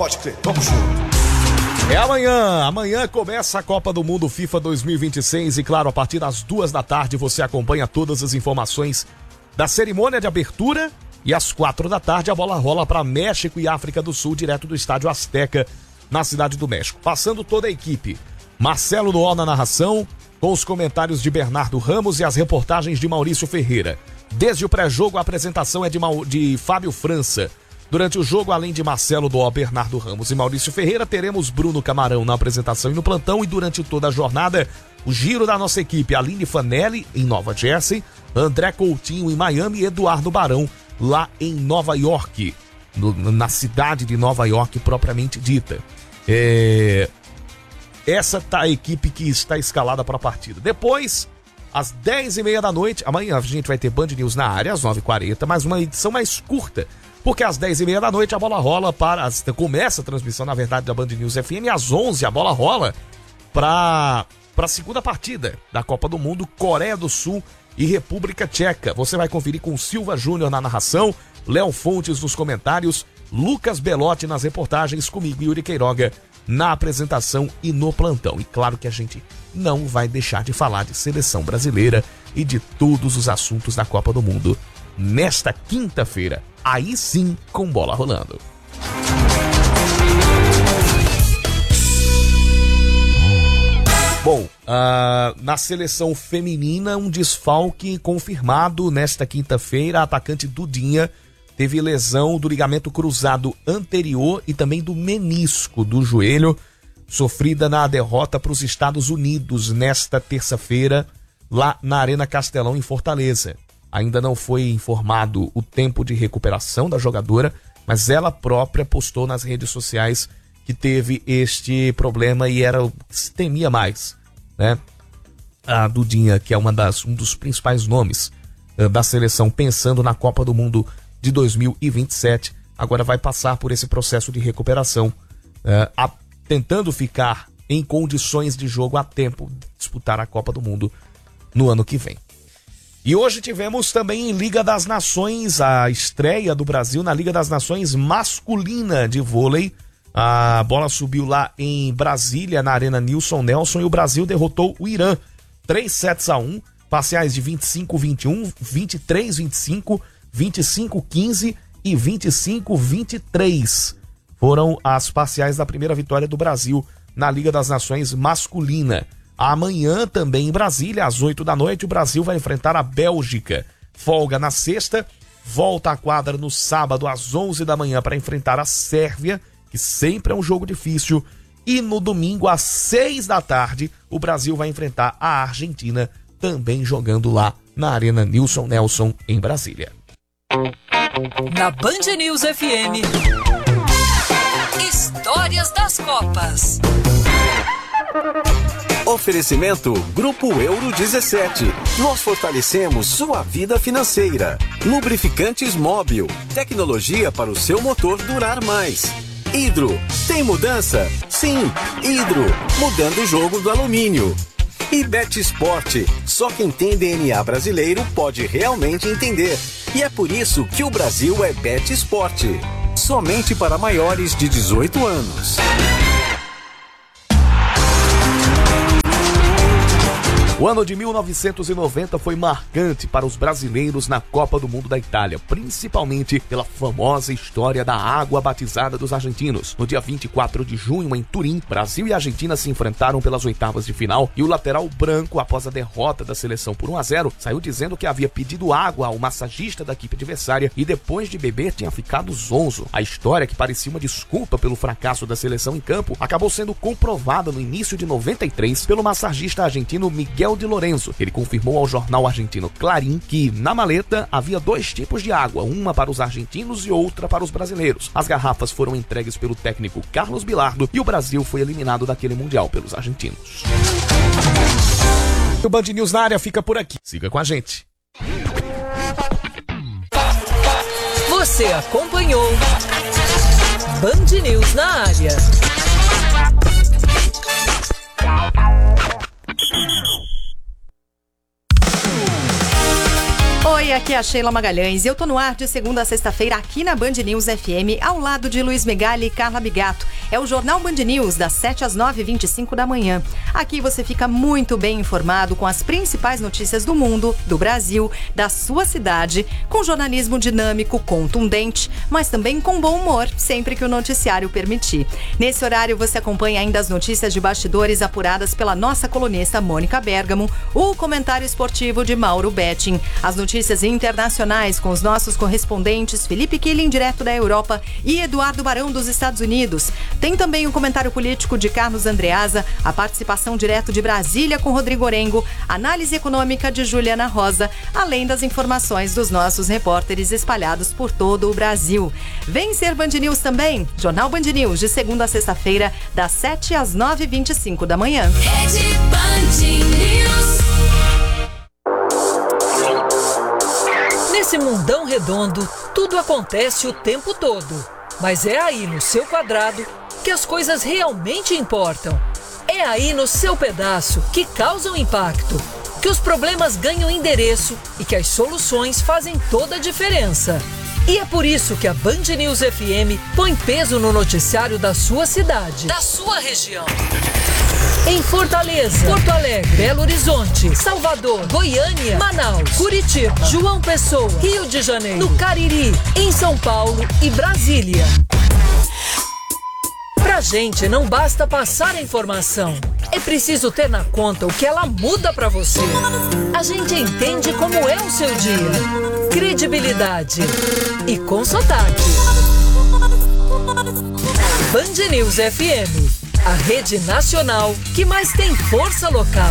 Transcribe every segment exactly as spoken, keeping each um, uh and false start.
Pode crer, vamos junto. É amanhã, amanhã começa a Copa do Mundo FIFA dois mil e vinte e seis e claro, a partir das duas da tarde você acompanha todas as informações da cerimônia de abertura e às quatro da tarde a bola rola para México e África do Sul, direto do Estádio Azteca, na Cidade do México. Passando toda a equipe, Marcelo Noel na narração, com os comentários de Bernardo Ramos e as reportagens de Maurício Ferreira. Desde o pré-jogo, a apresentação é de, Mau... de Fábio França. Durante o jogo, além de Marcelo Noel, Bernardo Ramos e Maurício Ferreira, teremos Bruno Camarão na apresentação e no plantão. E durante toda a jornada, o giro da nossa equipe, Aline Fanelli em Nova Jersey, André Coutinho em Miami e Eduardo Barão lá em Nova York, no, na cidade de Nova York propriamente dita. É... Essa tá a equipe que está escalada para a partida. Depois, às dez e meia da noite, amanhã a gente vai ter Band News na área, às nove e quarenta, mas uma edição mais curta, porque às dez e meia da noite a bola rola para... Começa a transmissão, na verdade, da Band News F M, e às onze a bola rola para a segunda partida da Copa do Mundo, Coreia do Sul e República Tcheca. Você vai conferir com Silva Júnior na narração, Léo Fontes nos comentários, Lucas Belotti nas reportagens, comigo Yuri Queiroga na apresentação e no plantão. E claro que a gente não vai deixar de falar de seleção brasileira e de todos os assuntos da Copa do Mundo nesta quinta-feira, aí sim com bola rolando. Bom, uh, na seleção feminina, um desfalque confirmado nesta quinta-feira. A atacante Dudinha teve lesão do ligamento cruzado anterior e também do menisco do joelho, sofrida na derrota para os Estados Unidos nesta terça-feira, lá na Arena Castelão, em Fortaleza. Ainda não foi informado o tempo de recuperação da jogadora, mas ela própria postou nas redes sociais que teve este problema e era o que se temia mais, né? A Dudinha, que é uma das, um dos principais nomes uh, da seleção, pensando na Copa do Mundo de dois mil e vinte e sete, agora vai passar por esse processo de recuperação, uh, a, tentando ficar em condições de jogo a tempo de disputar a Copa do Mundo no ano que vem. E hoje tivemos também em Liga das Nações a estreia do Brasil na Liga das Nações masculina de vôlei. A bola subiu lá em Brasília, na Arena Nilson Nelson, e o Brasil derrotou o Irã. três sets a um, parciais de vinte e cinco a vinte e um, vinte e três a vinte e cinco, vinte e cinco a quinze e vinte e cinco a vinte e três. Foram as parciais da primeira vitória do Brasil na Liga das Nações masculina. Amanhã, também em Brasília, às oito da noite, o Brasil vai enfrentar a Bélgica. Folga na sexta, volta à quadra no sábado às onze da manhã para enfrentar a Sérvia, que sempre é um jogo difícil. E no domingo, às seis da tarde, o Brasil vai enfrentar a Argentina, também jogando lá na Arena Nilson Nelson, em Brasília. Na Band News F M, Histórias das Copas. Oferecimento Grupo Euro dezessete. Nós fortalecemos sua vida financeira. Lubrificantes Móbil. Tecnologia para o seu motor durar mais. Hidro. Tem mudança? Sim, Hidro. Mudando o jogo do alumínio. E Bet Sport. Só quem tem D N A brasileiro pode realmente entender. E é por isso que o Brasil é Bet Sport. Somente para maiores de dezoito anos. O ano de mil novecentos e noventa foi marcante para os brasileiros na Copa do Mundo da Itália, principalmente pela famosa história da água batizada dos argentinos. No dia vinte e quatro de junho, em Turim, Brasil e Argentina se enfrentaram pelas oitavas de final e o lateral branco, após a derrota da seleção por um a zero, saiu dizendo que havia pedido água ao massagista da equipe adversária e depois de beber tinha ficado zonzo. A história, que parecia uma desculpa pelo fracasso da seleção em campo, acabou sendo comprovada no início de noventa e três pelo massagista argentino Miguel de Lorenzo. Ele confirmou ao jornal argentino Clarín que na maleta havia dois tipos de água, uma para os argentinos e outra para os brasileiros. As garrafas foram entregues pelo técnico Carlos Bilardo e o Brasil foi eliminado daquele mundial pelos argentinos. O Band News na área fica por aqui. Siga com a gente. Você acompanhou Band News na área. Oi, aqui é a Sheila Magalhães e eu tô no ar de segunda a sexta-feira aqui na Band News F M, ao lado de Luiz Megali e Carla Bigato. É o Jornal Band News, das sete às nove e vinte e cinco da manhã. Aqui você fica muito bem informado com as principais notícias do mundo, do Brasil, da sua cidade, com jornalismo dinâmico, contundente, mas também com bom humor, sempre que o noticiário permitir. Nesse horário você acompanha ainda as notícias de bastidores apuradas pela nossa colunista Mônica Bergamo, o comentário esportivo de Mauro Betting, as notícias internacionais com os nossos correspondentes Felipe Killing, direto da Europa, e Eduardo Barão, dos Estados Unidos. Tem também o comentário político de Carlos Andreasa, a participação direto de Brasília com Rodrigo Orengo, análise econômica de Juliana Rosa, além das informações dos nossos repórteres espalhados por todo o Brasil. Vem ser Band News também, Jornal Band News, de segunda a sexta-feira, das sete às nove e vinte e cinco da manhã. Rede Band News. Nesse mundão redondo, tudo acontece o tempo todo. Mas é aí no seu quadrado que as coisas realmente importam. É aí no seu pedaço que causam impacto, que os problemas ganham endereço e que as soluções fazem toda a diferença. E é por isso que a Band News F M põe peso no noticiário da sua cidade, da sua região. Em Fortaleza, Porto Alegre, Belo Horizonte, Salvador, Goiânia, Manaus, Curitiba, João Pessoa, Rio de Janeiro, no Cariri, em São Paulo e Brasília. Pra gente não basta passar a informação, é preciso ter na conta o que ela muda pra você. A gente entende como é o seu dia. Credibilidade e com sotaque. Band News F M, a rede nacional que mais tem força local.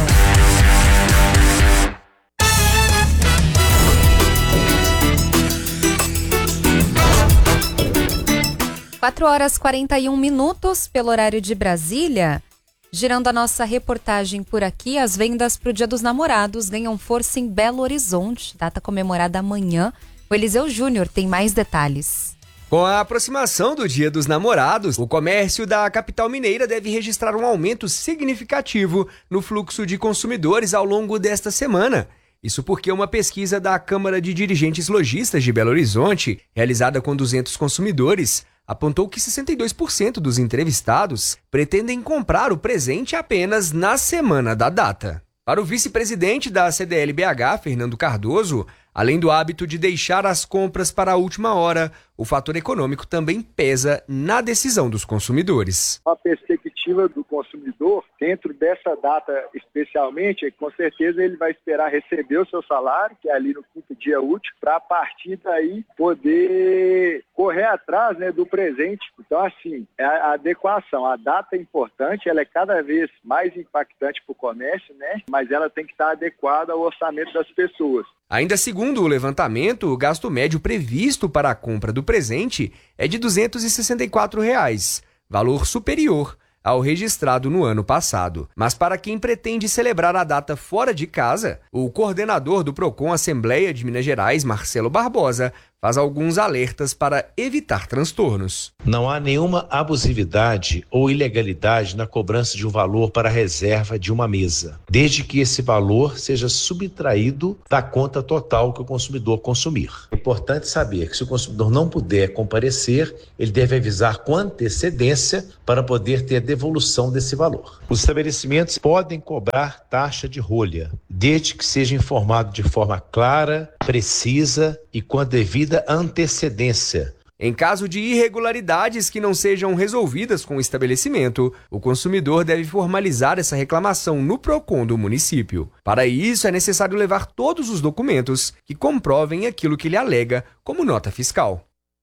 quatro horas e quarenta e um minutos pelo horário de Brasília. Girando a nossa reportagem por aqui, as vendas para o Dia dos Namorados ganham força em Belo Horizonte, data comemorada amanhã. O Eliseu Júnior tem mais detalhes. Com a aproximação do Dia dos Namorados, o comércio da capital mineira deve registrar um aumento significativo no fluxo de consumidores ao longo desta semana. Isso porque uma pesquisa da Câmara de Dirigentes Lojistas de Belo Horizonte, realizada com duzentos consumidores, apontou que sessenta e dois por cento dos entrevistados pretendem comprar o presente apenas na semana da data. Para o vice-presidente da C D L B H, Fernando Cardoso, além do hábito de deixar as compras para a última hora, o fator econômico também pesa na decisão dos consumidores. A perspectiva do consumidor, dentro dessa data especialmente, é que com certeza ele vai esperar receber o seu salário, que é ali no quinto dia útil, para a partir daí poder correr atrás, né, do presente. Então, assim, é a adequação. A data é importante, ela é cada vez mais impactante para o comércio, né? Mas ela tem que estar adequada ao orçamento das pessoas. Ainda segundo o levantamento, o gasto médio previsto para a compra do presente é de duzentos e sessenta e quatro reais, valor superior ao registrado no ano passado. Mas para quem pretende celebrar a data fora de casa, o coordenador do Procon Assembleia de Minas Gerais, Marcelo Barbosa, faz alguns alertas para evitar transtornos. Não há nenhuma abusividade ou ilegalidade na cobrança de um valor para a reserva de uma mesa, desde que esse valor seja subtraído da conta total que o consumidor consumir. É importante saber que se o consumidor não puder comparecer, ele deve avisar com antecedência para poder ter a devolução desse valor. Os estabelecimentos podem cobrar taxa de rolha, desde que seja informado de forma clara, precisa e com a devida antecedência. Em caso de irregularidades que não sejam resolvidas com o estabelecimento, o consumidor deve formalizar essa reclamação no Procon do município. Para isso, é necessário levar todos os documentos que comprovem aquilo que ele alega como nota fiscal.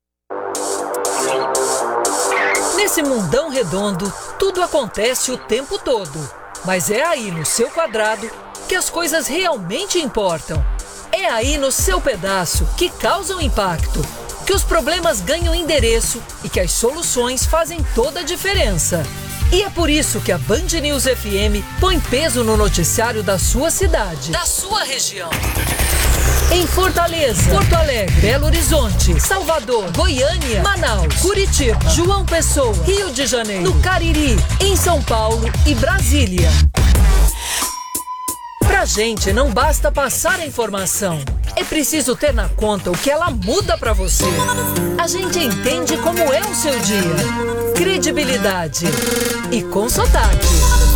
Nesse mundão redondo, tudo acontece o tempo todo. Mas é aí no seu quadrado que as coisas realmente importam. É aí no seu pedaço que causam impacto, que os problemas ganham endereço e que as soluções fazem toda a diferença. E é por isso que a Band News F M põe peso no noticiário da sua cidade, da sua região. Em Fortaleza, Porto Alegre, Belo Horizonte, Salvador, Goiânia, Manaus, Curitiba, João Pessoa, Rio de Janeiro, no Cariri, em São Paulo e Brasília. Pra Pra gente não basta passar a informação, é preciso ter na conta o que ela muda pra você. A gente entende como é o seu dia. Credibilidade e com sotaque.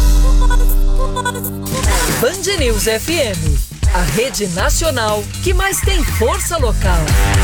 Band News F M, a rede nacional que mais tem força local.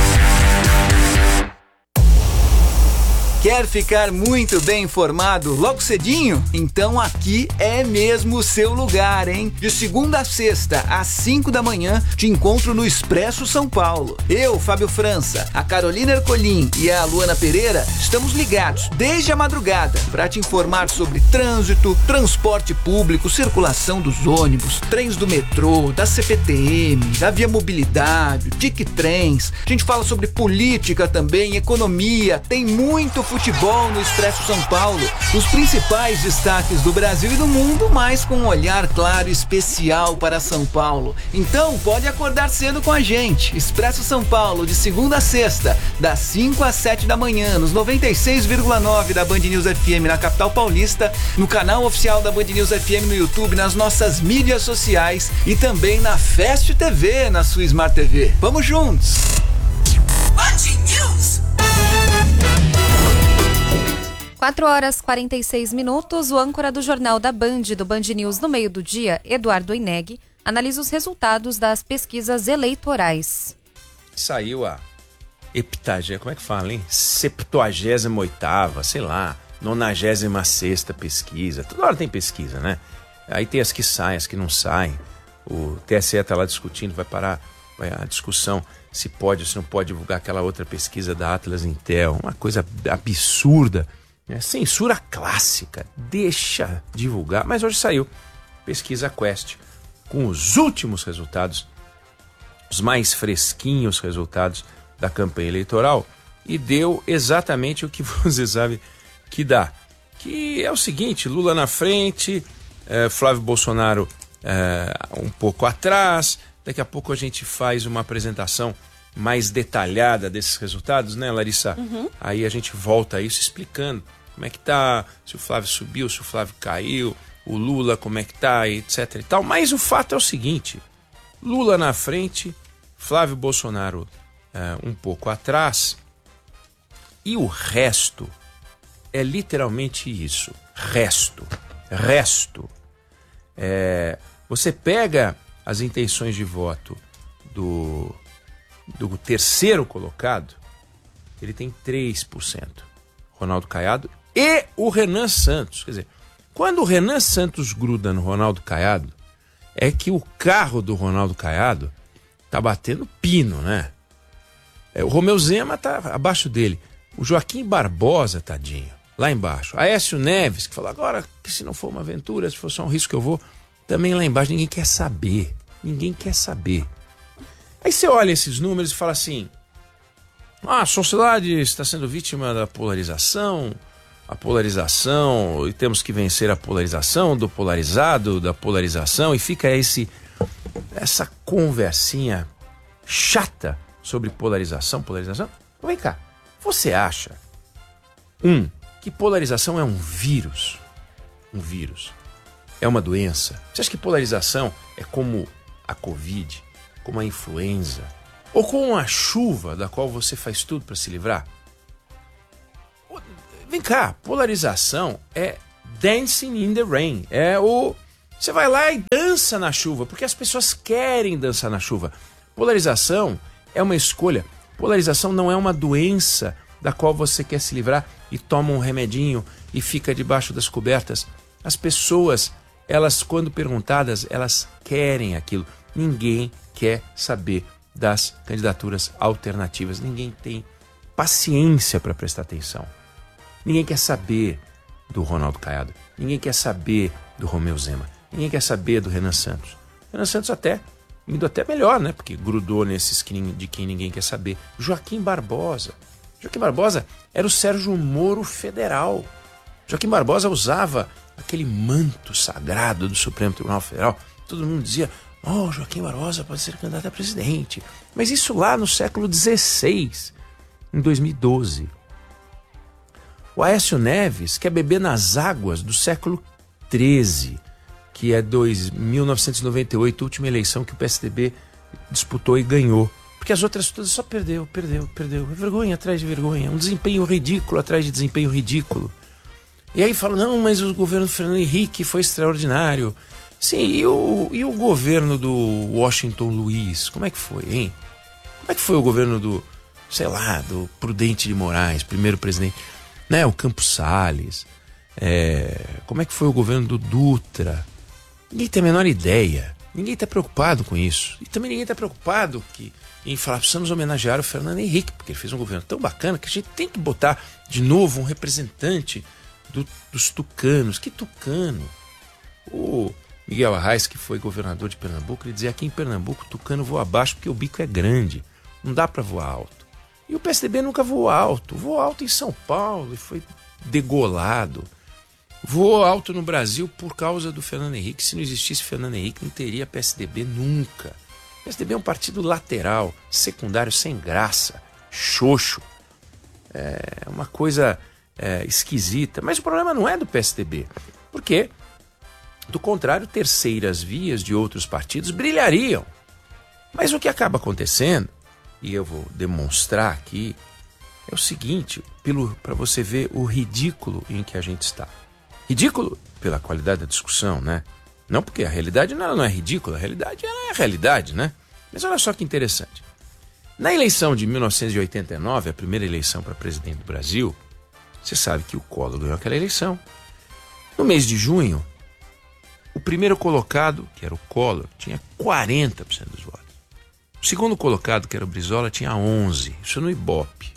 Quer ficar muito bem informado logo cedinho? Então aqui é mesmo o seu lugar, hein? De segunda a sexta, às cinco da manhã, te encontro no Expresso São Paulo. Eu, Fábio França, a Carolina Ercolim e a Luana Pereira estamos ligados desde a madrugada para te informar sobre trânsito, transporte público, circulação dos ônibus, trens do metrô, da C P T M, da Via Mobilidade, Tic Trens. A gente fala sobre política também, economia, tem muito futebol no Expresso São Paulo, os principais destaques do Brasil e do mundo, mas com um olhar claro e especial para São Paulo. Então pode acordar cedo com a gente. Expresso São Paulo, de segunda a sexta, das cinco às sete da manhã, nos noventa e seis vírgula nove da Band News F M na capital paulista, no canal oficial da Band News F M no YouTube, nas nossas mídias sociais e também na Fast T V, na sua Smart T V. Vamos juntos! Band News! quatro horas e quarenta e seis minutos, o âncora do Jornal da Band, do Band News no meio do dia, Eduardo Ineg, analisa os resultados das pesquisas eleitorais. Saiu a heptagésima, como é que fala, hein? septuagésima oitava, sei lá, nonagésima sexta pesquisa. Toda hora tem pesquisa, né? Aí tem as que saem, as que não saem. O T S E está lá discutindo, vai parar vai a discussão se pode ou se não pode divulgar aquela outra pesquisa da Atlas Intel. Uma coisa absurda. É censura clássica, deixa divulgar, mas hoje saiu pesquisa Quest com os últimos resultados, os mais fresquinhos resultados da campanha eleitoral e deu exatamente o que você sabe que dá, que é o seguinte: Lula na frente, é, Flávio Bolsonaro é, um pouco atrás. Daqui a pouco a gente faz uma apresentação mais detalhada desses resultados, né, Larissa? Uhum. Aí a gente volta a isso explicando como é que tá, se o Flávio subiu, se o Flávio caiu, o Lula como é que tá, etc e tal. Mas o fato é o seguinte: Lula na frente, Flávio Bolsonaro uh, um pouco atrás, e o resto é literalmente isso, resto, resto. É, você pega as intenções de voto do do terceiro colocado, ele tem três por cento. Ronaldo Caiado e o Renan Santos. Quer dizer, quando o Renan Santos gruda no Ronaldo Caiado, é que o carro do Ronaldo Caiado tá batendo pino, né? É, o Romeu Zema tá abaixo dele. O Joaquim Barbosa, tadinho, lá embaixo. Aécio Neves, que falou agora que se não for uma aventura, se for só um risco que eu vou, também lá embaixo ninguém quer saber. Ninguém quer saber. Aí você olha esses números e fala assim: ah, a sociedade está sendo vítima da polarização, a polarização, e temos que vencer a polarização, do polarizado, da polarização, e fica esse, essa conversinha chata sobre polarização, polarização. Então, vem cá, você acha, um, que polarização é um vírus? Um vírus. É uma doença? Você acha que polarização é como a Covid, como a influenza, ou com a chuva da qual você faz tudo para se livrar? Vem cá, polarização é dancing in the rain. É o... Você vai lá e dança na chuva, porque as pessoas querem dançar na chuva. Polarização é uma escolha. Polarização não é uma doença da qual você quer se livrar e toma um remedinho e fica debaixo das cobertas. As pessoas, elas, quando perguntadas, elas querem aquilo. Ninguém quer saber das candidaturas alternativas. Ninguém tem paciência para prestar atenção. Ninguém quer saber do Ronaldo Caiado. Ninguém quer saber do Romeu Zema. Ninguém quer saber do Renan Santos. Renan Santos até, indo até melhor, né? Porque grudou nesses que, de quem ninguém quer saber. Joaquim Barbosa. Joaquim Barbosa era o Sérgio Moro federal. Joaquim Barbosa usava aquele manto sagrado do Supremo Tribunal Federal. Todo mundo dizia: oh, Joaquim Barbosa pode ser candidato a presidente. Mas isso lá no século dezesseis, em dois mil e doze. O Aécio Neves quer beber nas águas do século treze. que é dois, mil novecentos e noventa e oito, última eleição que o P S D B disputou e ganhou. Porque as outras todas só perdeu, perdeu, perdeu. Vergonha atrás de vergonha. Um desempenho ridículo atrás de desempenho ridículo. E aí falam, não, mas o governo do Fernando Henrique foi extraordinário. Sim, e o, e o governo do Washington Luiz? Como é que foi, hein? Como é que foi o governo do, sei lá, do Prudente de Moraes, primeiro presidente? Né, o Campos Salles. É, como é que foi o governo do Dutra? Ninguém tem a menor ideia. Ninguém está preocupado com isso. E também ninguém está preocupado que, em falar, precisamos homenagear o Fernando Henrique, porque ele fez um governo tão bacana que a gente tem que botar de novo um representante do, dos tucanos. Que tucano? O Miguel Arraes, que foi governador de Pernambuco, ele dizia, aqui em Pernambuco o tucano voa abaixo porque o bico é grande. Não dá para voar alto. E o P S D B nunca voou alto. Voou alto em São Paulo e foi degolado. Voou alto no Brasil por causa do Fernando Henrique. Se não existisse Fernando Henrique, não teria P S D B nunca. O P S D B é um partido lateral, secundário, sem graça, xoxo. É uma coisa é, esquisita. Mas o problema não é do P S D B. Porque, do contrário, terceiras vias de outros partidos brilhariam. Mas o que acaba acontecendo, e eu vou demonstrar aqui, é o seguinte, para você ver o ridículo em que a gente está. Ridículo pela qualidade da discussão, né? Não porque a realidade não, ela não é ridícula, a realidade ela é a realidade, né? Mas olha só que interessante. Na eleição de mil novecentos e oitenta e nove, a primeira eleição para presidente do Brasil, você sabe que o Collor ganhou aquela eleição. No mês de junho, o primeiro colocado, que era o Collor, tinha quarenta por cento dos votos. O segundo colocado, que era o Brizola, tinha onze por cento. Isso no Ibope.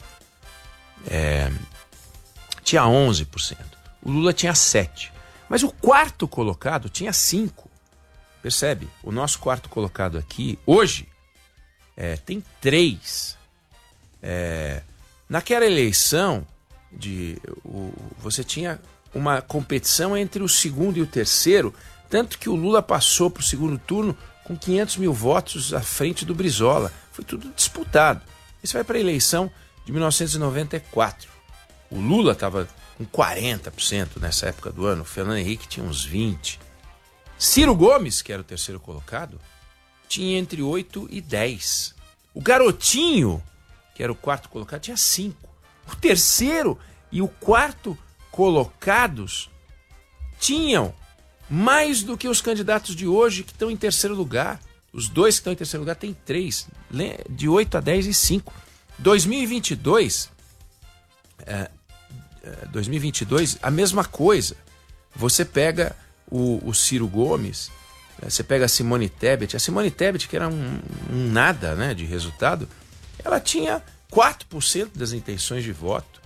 É, tinha onze por cento. O Lula tinha sete. Mas o quarto colocado tinha cinco. Percebe? O nosso quarto colocado aqui, hoje, é, tem três. É, naquela eleição, de, o, você tinha uma competição entre o segundo e o terceiro, tanto que o Lula passou para o segundo turno com quinhentos mil votos à frente do Brizola. Foi tudo disputado. Isso vai para a eleição de mil novecentos e noventa e quatro. O Lula estava com quarenta por cento nessa época do ano, o Fernando Henrique tinha uns vinte por cento. Ciro Gomes, que era o terceiro colocado, tinha entre oito e dez. O Garotinho, que era o quarto colocado, tinha cinco. O terceiro e o quarto colocados tinham mais do que os candidatos de hoje que estão em terceiro lugar. Os dois que estão em terceiro lugar têm três, de oito a dez e cinco. dois mil e vinte e dois, é, dois mil e vinte e dois, a mesma coisa. Você pega o, o Ciro Gomes, você pega a Simone Tebet. A Simone Tebet, que era um, um nada, né, de resultado, ela tinha quatro por cento das intenções de voto.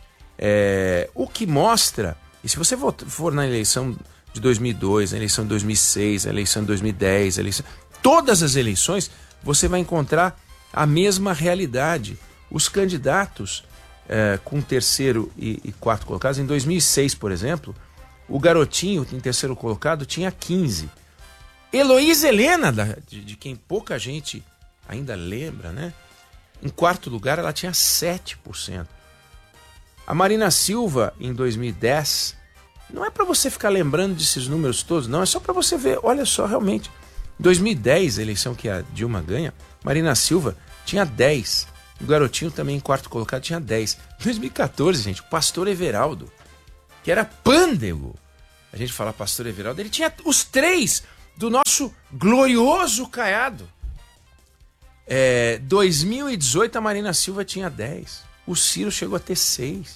É, o que mostra, e se você for na eleição de dois mil e dois, na eleição de dois mil e seis, na eleição de dois mil e dez, eleição, todas as eleições, você vai encontrar a mesma realidade. Os candidatos É, com terceiro e, e quarto colocados. Em dois mil e seis, por exemplo, o Garotinho, em terceiro colocado, tinha quinze. Heloísa Helena, da, de, de quem pouca gente ainda lembra, né? Em quarto lugar, ela tinha sete por cento. A Marina Silva, em dois mil e dez, não é para você ficar lembrando desses números todos, não, é só para você ver, olha só, realmente. Em dois mil e dez, a eleição que a Dilma ganha, Marina Silva tinha dez. O Garotinho também em quarto colocado tinha dez. Em dois mil e quatorze, gente, o pastor Everaldo, que era pândego, a gente fala pastor Everaldo, ele tinha os três do nosso glorioso Caiado. É, dois mil e dezoito, a Marina Silva tinha dez. O Ciro chegou a ter seis.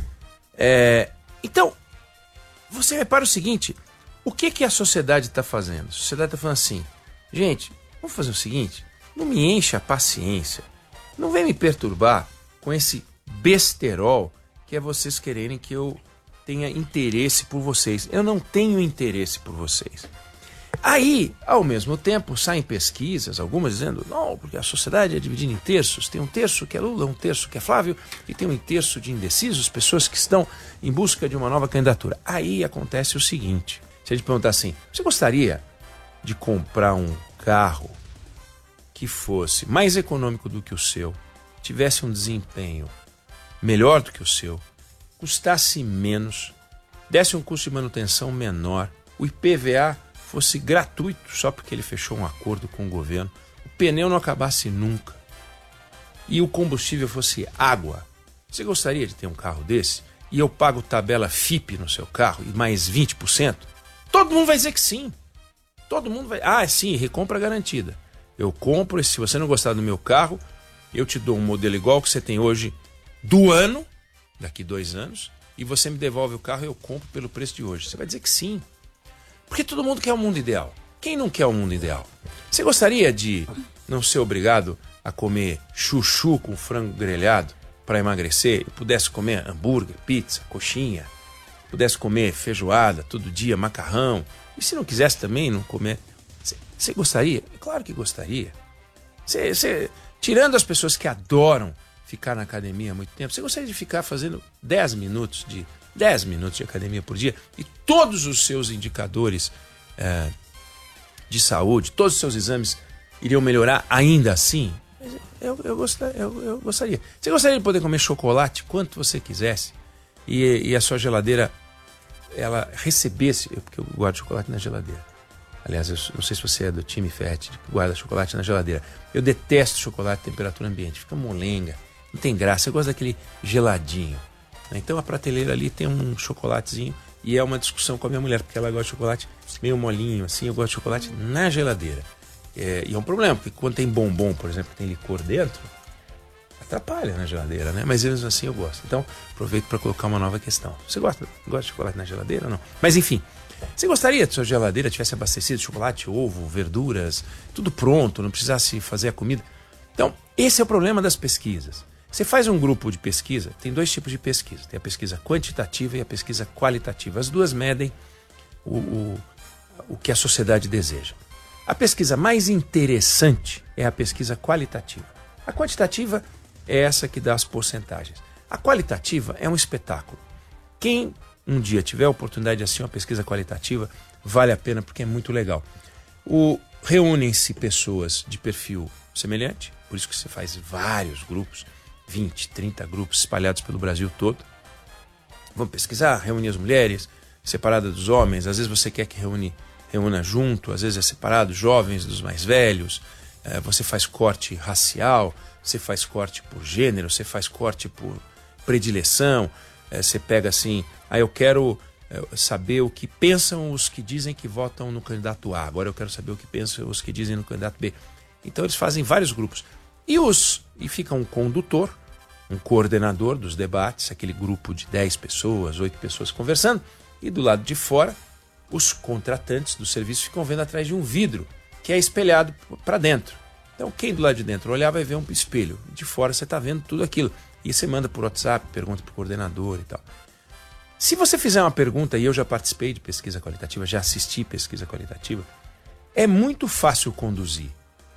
É, então, você repara o seguinte, o que, que a sociedade está fazendo? A sociedade está falando assim, gente, vamos fazer o seguinte, não me encha a paciência. Não vem me perturbar com esse besterol que é vocês quererem que eu tenha interesse por vocês. Eu não tenho interesse por vocês. Aí, ao mesmo tempo, saem pesquisas, algumas dizendo, não, porque a sociedade é dividida em terços. Tem um terço que é Lula, um terço que é Flávio, e tem um terço de indecisos, pessoas que estão em busca de uma nova candidatura. Aí acontece o seguinte, se a gente perguntar assim, você gostaria de comprar um carro que fosse mais econômico do que o seu, tivesse um desempenho melhor do que o seu, custasse menos, desse um custo de manutenção menor, o I P V A fosse gratuito só porque ele fechou um acordo com o governo, o pneu não acabasse nunca e o combustível fosse água, você gostaria de ter um carro desse? E eu pago tabela F I P no seu carro e mais vinte por cento? Todo mundo vai dizer que sim. Todo mundo vai... Ah, sim, recompra garantida. Eu compro e se você não gostar do meu carro, eu te dou um modelo igual que você tem hoje do ano, daqui dois anos, e você me devolve o carro e eu compro pelo preço de hoje. Você vai dizer que sim. Porque todo mundo quer o mundo ideal. Quem não quer o mundo ideal? Você gostaria de não ser obrigado a comer chuchu com frango grelhado para emagrecer e pudesse comer hambúrguer, pizza, coxinha, pudesse comer feijoada todo dia, macarrão, e se não quisesse também não comer? Você gostaria? Claro que gostaria. Cê, cê, tirando as pessoas que adoram ficar na academia há muito tempo, você gostaria de ficar fazendo dez minutos de dez minutos de academia por dia e todos os seus indicadores é, de saúde, todos os seus exames iriam melhorar ainda assim? Eu, eu, gostar, eu, eu gostaria. Você gostaria de poder comer chocolate quanto você quisesse e, e a sua geladeira ela recebesse, porque eu guardo chocolate na geladeira. Aliás, eu não sei se você é do time Ferret, que guarda chocolate na geladeira. Eu detesto chocolate em temperatura ambiente, fica molenga, não tem graça. Eu gosto daquele geladinho. Então a prateleira ali tem um chocolatezinho e é uma discussão com a minha mulher, porque ela gosta de chocolate meio molinho, assim, eu gosto de chocolate na geladeira. É, e é um problema, porque quando tem bombom, por exemplo, que tem licor dentro, atrapalha na geladeira, né? Mas mesmo assim eu gosto. Então, aproveito para colocar uma nova questão. Você gosta, gosta de chocolate na geladeira ou não? Mas enfim, você gostaria que sua geladeira tivesse abastecida de chocolate, ovo, verduras, tudo pronto, não precisasse fazer a comida? Então, esse é o problema das pesquisas. Você faz um grupo de pesquisa, tem dois tipos de pesquisa. Tem a pesquisa quantitativa e a pesquisa qualitativa. As duas medem o, o, o que a sociedade deseja. A pesquisa mais interessante é a pesquisa qualitativa. A quantitativa é essa que dá as porcentagens. A qualitativa é um espetáculo. Quem um dia tiver a oportunidade de assistir uma pesquisa qualitativa, vale a pena porque é muito legal. O, reúnem-se pessoas de perfil semelhante, por isso que você faz vários grupos, vinte, trinta grupos espalhados pelo Brasil todo. Vamos pesquisar, reunir as mulheres, separada dos homens, às vezes você quer que reúne, reúna junto, às vezes é separado, jovens dos mais velhos, é, você faz corte racial, você faz corte por gênero, você faz corte por predileção, é, você pega assim, ah, eu quero é, saber o que pensam os que dizem que votam no candidato A, agora eu quero saber o que pensam os que dizem no candidato B. Então eles fazem vários grupos. E, os, e fica um condutor, um coordenador dos debates, aquele grupo de dez pessoas, oito pessoas conversando, e do lado de fora, os contratantes do serviço ficam vendo atrás de um vidro que é espelhado para dentro. Então, quem do lado de dentro olhar vai ver um espelho. De fora você está vendo tudo aquilo. E você manda por WhatsApp, pergunta para o coordenador e tal. Se você fizer uma pergunta, e eu já participei de pesquisa qualitativa, já assisti pesquisa qualitativa, é muito fácil conduzir.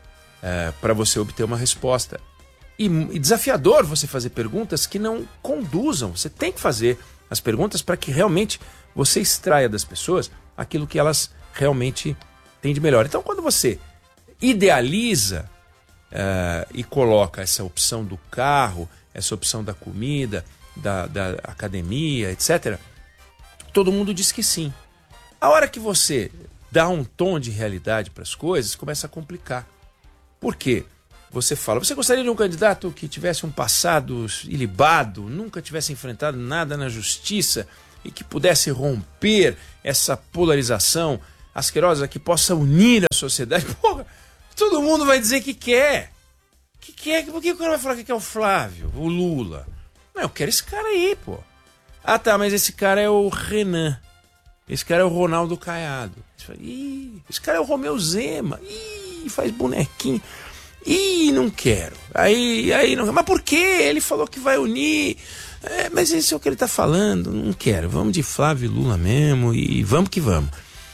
É, para você obter uma resposta. E, e desafiador você fazer perguntas que não conduzam. Você tem que fazer as perguntas para que realmente você extraia das pessoas aquilo que elas realmente têm de melhor. Então, quando você idealiza é, e coloca essa opção do carro, essa opção da comida, da, da academia, etcétera, todo mundo diz que sim. A hora que você dá um tom de realidade para as coisas, começa a complicar. Por quê? Você fala, você gostaria de um candidato que tivesse um passado ilibado, nunca tivesse enfrentado nada na justiça e que pudesse romper essa polarização asquerosa, que possa unir a sociedade? Porra, todo mundo vai dizer que quer. Que quer? Por que o cara vai falar que quer o Flávio, o Lula? Não, eu quero esse cara aí, pô. Ah, tá, mas esse cara é o Renan. Esse cara é o Ronaldo Caiado. Ih, esse cara é o Romeu Zema. Ih, faz bonequinho. Ih, não quero. Aí, aí não. Mas por quê? Ele falou que vai unir. É, mas esse é o que ele tá falando. Não quero. Vamos de Flávio e Lula mesmo e vamos que vamos.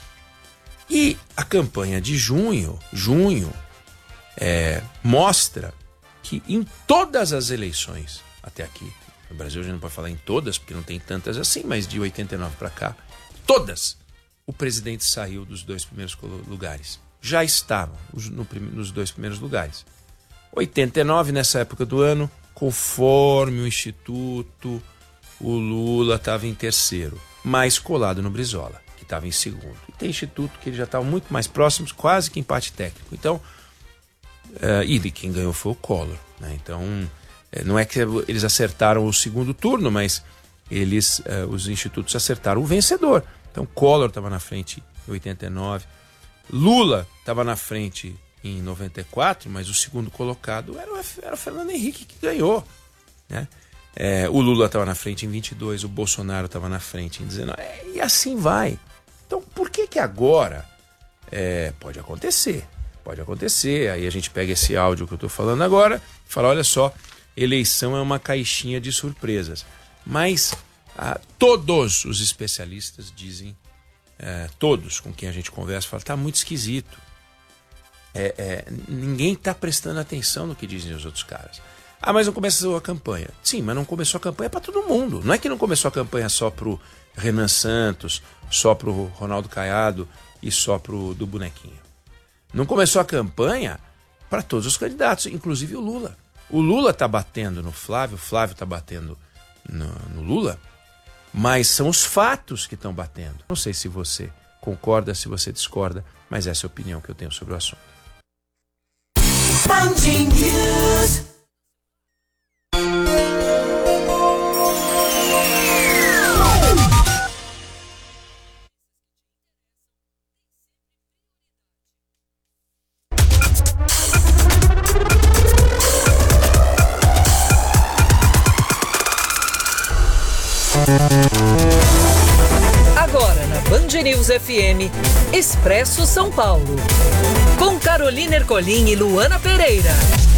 E a campanha de junho, junho, é, mostra que em todas as eleições até aqui, no Brasil a gente não pode falar em todas, porque não tem tantas assim, mas de oitenta e nove para cá, todas, o presidente saiu dos dois primeiros lugares. Já estavam no, nos dois primeiros lugares. oitenta e nove, nessa época do ano, conforme o Instituto, o Lula estava em terceiro, mais colado no Brizola, que estava em segundo. E tem instituto que eles já estavam muito mais próximos, quase que empate técnico. Então, uh, e de quem ganhou foi o Collor, né? Então, uh, não é que eles acertaram o segundo turno, mas eles, uh, os institutos acertaram o vencedor. Então, Collor estava na frente em oitenta e nove, Lula estava na frente em noventa e quatro, mas o segundo colocado era o, era o Fernando Henrique, que ganhou, né? É, o Lula estava na frente em vinte e dois, o Bolsonaro estava na frente em dezenove, é, e assim vai. Então, por que que agora é, pode acontecer? Pode acontecer, aí a gente pega esse áudio que eu estou falando agora e fala, olha só, eleição é uma caixinha de surpresas. Mas ah, todos os especialistas dizem, é, todos com quem a gente conversa, falam, tá muito esquisito. É, é, ninguém está prestando atenção no que dizem os outros caras. Ah, mas não começou a campanha. Sim, mas não começou a campanha para todo mundo. Não é que não começou a campanha só pro Renan Santos, só pro Ronaldo Caiado e só pro do bonequinho. Não começou a campanha para todos os candidatos, inclusive o Lula. O Lula tá batendo no Flávio, o Flávio tá batendo no, no Lula, mas são os fatos que estão batendo. Não sei se você concorda, se você discorda, mas essa é a opinião que eu tenho sobre o assunto. Agora na Band News F M, Expresso São Paulo, com Carolina Ercolim e Luana Pereira.